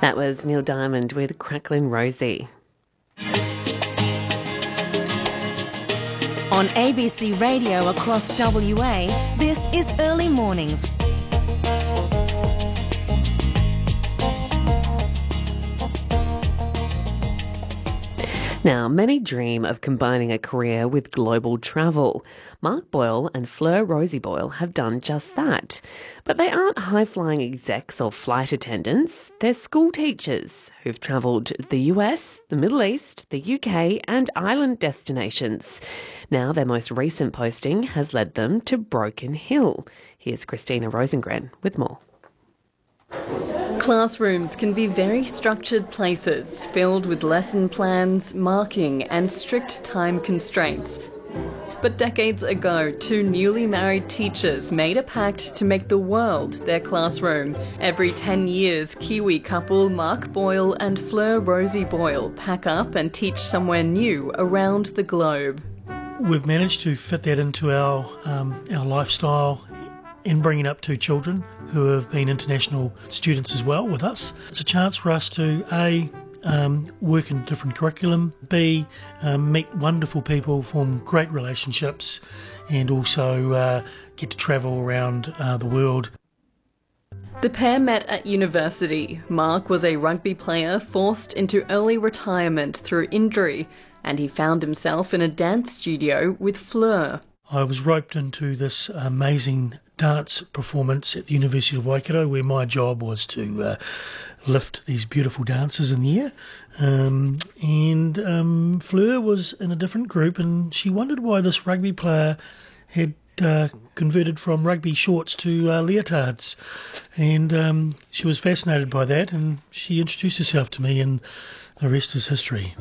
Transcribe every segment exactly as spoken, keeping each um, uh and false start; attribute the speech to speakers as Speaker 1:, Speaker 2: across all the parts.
Speaker 1: That was Neil Diamond with Cracklin' Rosie.
Speaker 2: On A B C Radio across W A, this is Early Mornings.
Speaker 1: Now, many dream of combining a career with global travel. Mark Boyle and Fleur Rosie Boyle have done just that. But they aren't high-flying execs or flight attendants. They're school teachers who've travelled the U S, the Middle East, the U K and island destinations. Now, their most recent posting has led them to Broken Hill. Here's Christina Rosengren with more.
Speaker 3: Classrooms can be very structured places, filled with lesson plans, marking and strict time constraints. But decades ago, two newly married teachers made a pact to make the world their classroom. Every ten years, Kiwi couple Mark Boyle and Fleur Rosie Boyle pack up and teach somewhere new around the globe.
Speaker 4: We've managed to fit that into our um, our lifestyle in bringing up two children who have been international students as well with us. It's a chance for us to, A, um, work in a different curriculum, B, um, meet wonderful people, form great relationships, and also uh, get to travel around uh, the world.
Speaker 3: The pair met at university. Mark was a rugby player forced into early retirement through injury, and he found himself in a dance studio with Fleur.
Speaker 4: I was roped into this amazing dance performance at the University of Waikato, where my job was to uh, lift these beautiful dancers in the air. Um, and um, Fleur was in a different group, and she wondered why this rugby player had uh, converted from rugby shorts to uh, leotards. And um, she was fascinated by that, and she introduced herself to me, and the rest is history.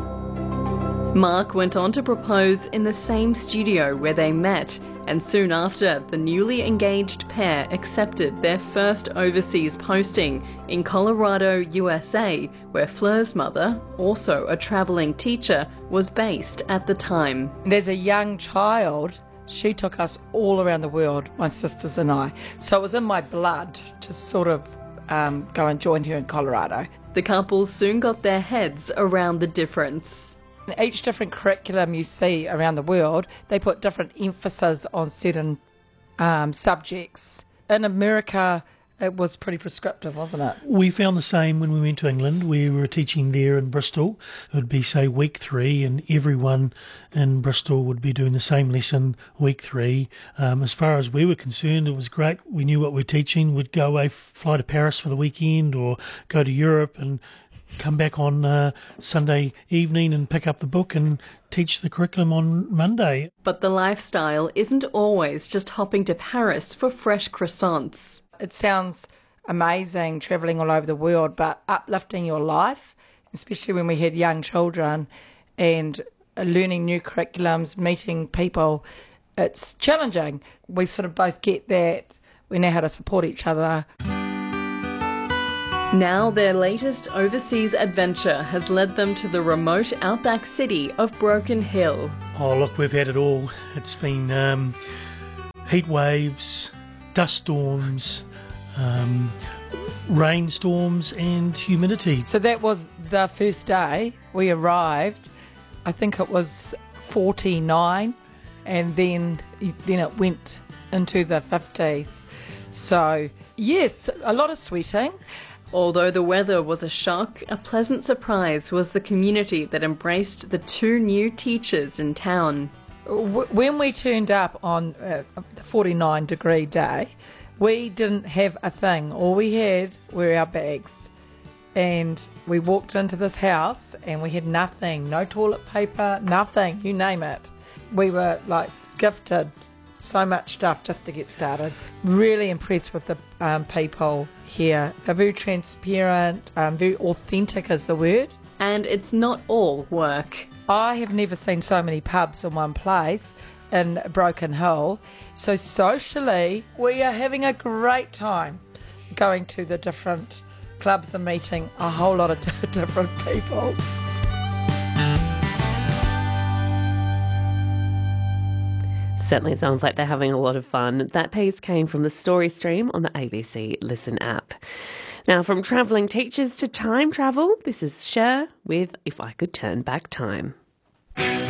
Speaker 3: Mark went on to propose in the same studio where they met, and soon after, the newly engaged pair accepted their first overseas posting in Colorado, U S A, where Fleur's mother, also a travelling teacher, was based at the time.
Speaker 5: And as a young child, she took us all around the world, my sisters and I. So it was in my blood to sort of um, go and join her in Colorado.
Speaker 3: The couple soon got their heads around the difference.
Speaker 5: Each different curriculum you see around the world, they put different emphasis on certain um, subjects. In America, it was pretty prescriptive, wasn't it?
Speaker 4: We found the same when we went to England. We were teaching there in Bristol. It would be, say, week three, and everyone in Bristol would be doing the same lesson week three. Um, as far as we were concerned, it was great. We knew what we were teaching. We'd go away, fly to Paris for the weekend, or go to Europe and come back on uh, Sunday evening and pick up the book and teach the curriculum on Monday.
Speaker 3: But the lifestyle isn't always just hopping to Paris for fresh croissants.
Speaker 5: It sounds amazing travelling all over the world, but uplifting your life, especially when we had young children and learning new curriculums, meeting people, it's challenging. We sort of both get that. We know how to support each other.
Speaker 3: Now their latest overseas adventure has led them to the remote outback city of Broken Hill.
Speaker 4: Oh, look, we've had it all. It's been um, heat waves, dust storms, um, rainstorms and humidity.
Speaker 5: So that was the first day we arrived. I think it was forty-nine, and then, then it went into the fifties. So, yes, a lot of sweating.
Speaker 3: Although the weather was a shock, a pleasant surprise was the community that embraced the two new teachers in town.
Speaker 5: When we turned up on uh, the forty-nine degree day, we didn't have a thing. All we had were our bags. And we walked into this house and we had nothing, no toilet paper, nothing, you name it. We were like gifted so much stuff just to get started. Really impressed with the um, people here. They're very transparent, um, very authentic is the word.
Speaker 3: And it's not all work.
Speaker 5: I have never seen so many pubs in one place in Broken Hill. So socially, we are having a great time going to the different clubs and meeting a whole lot of different people.
Speaker 1: Certainly sounds like they're having a lot of fun. That piece came from the story stream on the A B C Listen app. Now, from travelling teachers to time travel, this is Cher with If I Could Turn Back Time.